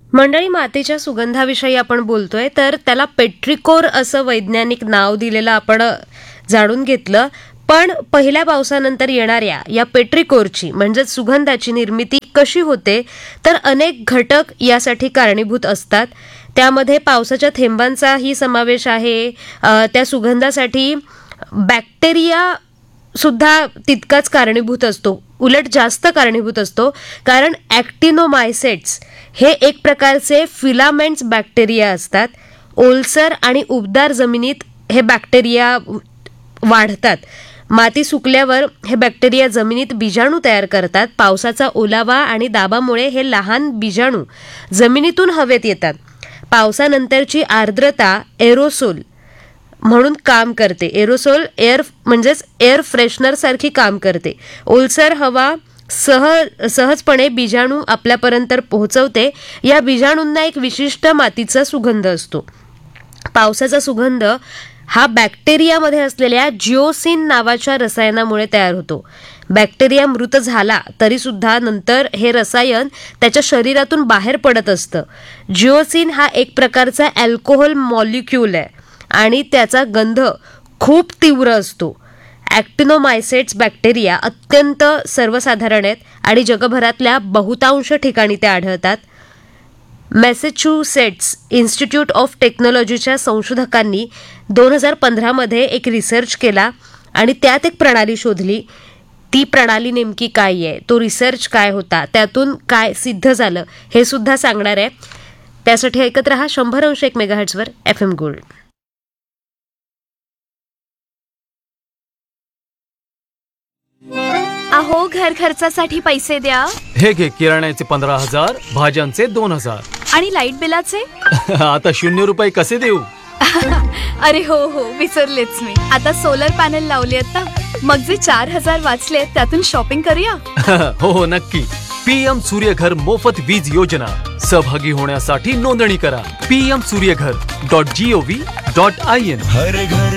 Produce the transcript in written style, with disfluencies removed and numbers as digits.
मंडळी, मातीच्या सुगंधाविषयी आपण बोलतोय, तर त्याला पेट्रिकोर असं वैज्ञानिक नाव दिलेलं आपण जाणून घेतलं. पण पहिल्या पावसानंतर येणाऱ्या या पेट्रिकोरची म्हणजेच सुगंधाची निर्मिती कशी होते, तर अनेक घटक यासाठी कारणीभूत असतात. त्यामध्ये पावसाच्या थेंबांचाही समावेश आहे. त्या सुगंधासाठी बॅक्टेरिया सुद्धा तितकाच कारणीभूत असतो, उलट जास्त कारणीभूत असतो. कारण ॲक्टिनोमायसेट्स हे एक प्रकारचे फिलामेंट्स बॅक्टेरिया असतात. ओलसर आणि उबदार जमिनीत हे बॅक्टेरिया वाढतात. माती सुकल्यावर हे बॅक्टेरिया जमिनीत बीजाणू तयार करतात. पावसाचा ओलावा आणि दाबामुळे हे लहान बीजाणू जमिनीतून हवेत येतात. पावसानंतरची आर्द्रता एरोसोल म्हणून काम करते. एरोसोल म्हणजेच एअर फ्रेशनर सारखी काम करते. ओलसर हवा सहजपणे बीजाणू आपल्यापर्यंत पोहोचवते. या बीजाणूंना एक विशिष्ट मातीचा सुगंध असतो. पावसाचा सुगंध हा बॅक्टेरियामध्ये असलेल्या जिओसिन नावाच्या रसायनामुळे तयार होतो. बॅक्टेरिया मृत झाला तरी सुद्धा नंतर हे रसायन त्याच्या शरीरातून बाहेर पडत असतं. जिओसिन हा एक प्रकारचा अल्कोहोल मॉलिक्यूल आहे आणि त्याचा गंध खूप तीव्र असतो. ॲक्टिनोमायसेट्स बॅक्टेरिया अत्यंत सर्वसाधारण आहेत आणि जगभरातल्या बहुतांश ठिकाणी ते आढळतात. मॅसेच्युसेट्स इन्स्टिट्यूट ऑफ टेक्नॉलॉजीच्या संशोधकांनी 2015 मध्ये एक रिसर्च केला आणि त्यात एक प्रणाली शोधली. ती प्रणाली नेमकी काय आहे, तो रिसर्च काय होता, त्यातून काय सिद्ध झालं, हे सुद्धा सांगणार आहे. त्यासाठी ऐकत रहा 100.1 मेगाहर्ट्झवर FM गोल्ड. अहो, घर खर्चासाठी पैसे द्या. हे घे, किराण्याचे 15,000, भाज्यांचे 2,000 आणि लाईट बिलाचे आता 0 रुपये कसे देऊ? अरे हो हो, विसरलेच मी. आता सोलर पॅनल लावले आता, मग जे 4,000 वाचले त्यातून शॉपिंग करूया. हो हो, नक्की. PM सूर्यघर मोफत वीज योजना. सहभागी होण्यासाठी नोंदणी करा. pmsuryaghar.gov.in. हर घर